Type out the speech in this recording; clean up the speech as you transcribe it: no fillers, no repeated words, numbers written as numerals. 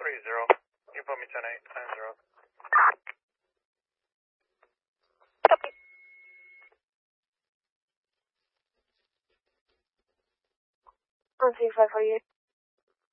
You put me 10-8, 10-0. Copy. 135 for you.